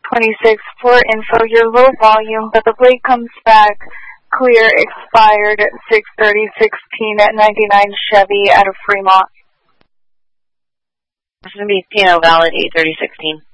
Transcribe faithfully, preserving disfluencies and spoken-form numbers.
twenty-six, for info, you're low volume, but the plate comes back clear, expired at six thirty sixteen at ninety-nine Chevy out of Fremont. It's going to be P and O valid eight thirty sixteen.